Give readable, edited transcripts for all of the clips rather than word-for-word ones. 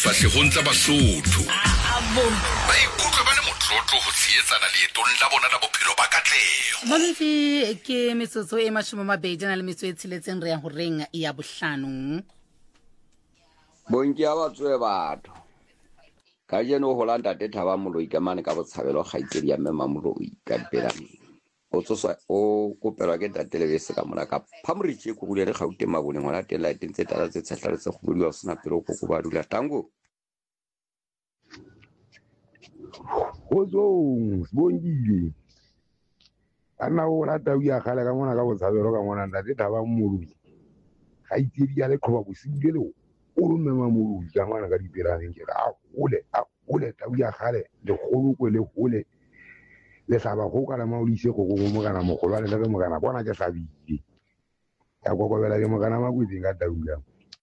difahlehong tsa Basotho ba ikutlwa ba le motlotlo ho tsheetsana leetong la bona la bophelo ba katleho. Molefi ke metsotso e 26 re ya ho reng ya bohlano. Bonke a batswe batho ka jeno ho landa Thaba Moloi ka mane ka botshabelo kgaitsedi ya Mme Moloi ka dipelane o tsoswa o kopelwa ke Lebese ka mona ka phamoriche go gule re gaute mabone ngwana tela tse tala tse tshetlale tse go buliwa sena pelo go go ba dula tango Ozo Bongile ana o rata ya gale ka mona ka botshabelo ka mona Thaba Moloi kgaitsedi ya le khoba bosile le o Mme Moloi ka mona ka dipelane ke a gole tau ya gale le golokwe le gole le saba go kana maulise go go mo kana mogolwane le mo kana bona ke sabile ya kokobela ke mo kana makwetsi ka taula.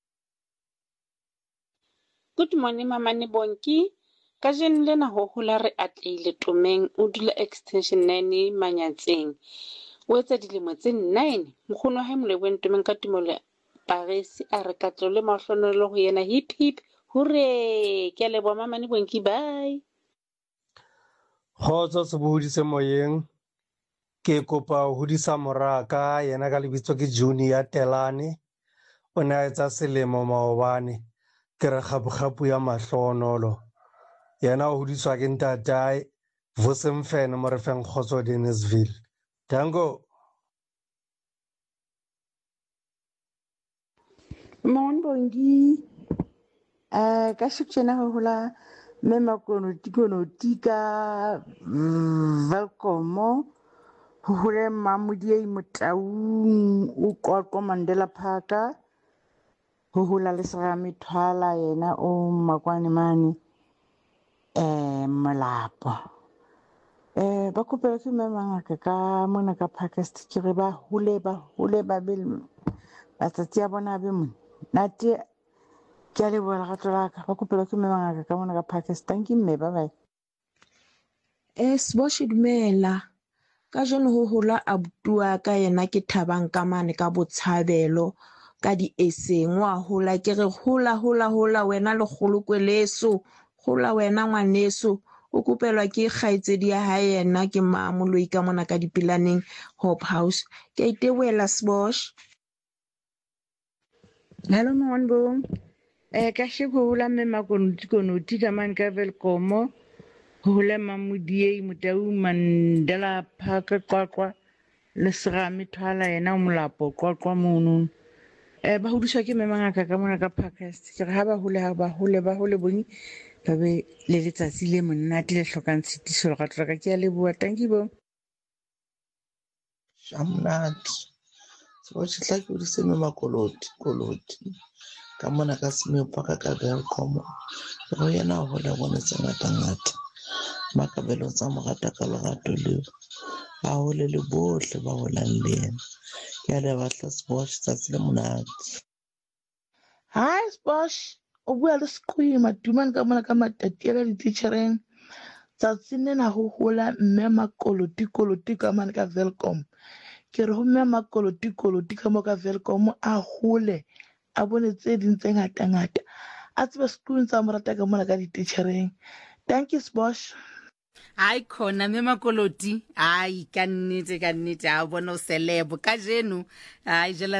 Good morning Mamane Bonki ka jeno lena ho hola re atleile Tomeng o dula extension 9 Manyatseng o etsa dilemo tse 9 mokgono ha Molebeng Tomeng ka tumole Paris a re katlo le mahlonolo ho yena hip hip hurre ke lebo Mamane Bonki bye. Khotso se bohodise moyeng ke kopa ho hodisa moraka yena ka lebitso ke Junior Telane o ne a etsa selemo maobane ke re kgapu ya mahlonolo yena o hodiswa ke ntatai Vosemfene mo re feng Khotso Dennisville dango. Mon Bongi ka shukshena ho hola Mme Makonoti ka Velkomo ho hole Mamudi Motaung o Qoqo Mandela Park ho hola le sera mithwala yena o makwane mane molapo ba kopela ke Mme Mangaka ka mona ka Parkest ke re ba hole ba be batsatsi a bona be mona nate ke a lebola ga tlola ka ba kopela ke Mme Mangaka ka mona ka Parkest thank you mme bye bye. Seboshi dumela ka jeno ho hola abutua ka yena ke Thabang ka mane ka botshabelo ka di eseng wa hola ke re hola wena le kgolokwe leso hola wena ngwaneso o kopelwa ke kgaitsedi ya hae yena ke Moloi ka mona ka dipelaneng Hope House ke itebela Sebosh. Hello Monbo ka shego hola Mme Makonoti ka mane ka Velkomo ho hole Mamudi Motaung Mandela Park Qoqwa le sera mithwala yena o molapo Qoqwa mono ba hodiswa ke Mme Mangaka ka mona ka Parkest ke re ha ba hole boni ba be le letsatsi le monate le hlokang tshitiso le gatla ka ke a leboa thank you bo Shamnat so tshitla ke di seme koloti ka mona ka seme paka ka Velkomo go yena go le bona ngata makabelo tsa mogata ka lorato le a hole le bohle ba holang le yena ke le batla Sebosh tsa le monate. Hi Sebosh o bua le Sqwima Dumane ka mona ka matati ya di teachereng tsatsine na ho hola Mme Makoloti ka mane ka Velkom ke re ho Mme Makoloti ka mo ka Velkom a hole a bone tse ding tse ngata a tsebe Sqwima tsa morata ka mona ka di teachereng thank you Sebosh. Ai khona Mme Makoloti ai ka nnete a bona o selebo ka jeno ai jela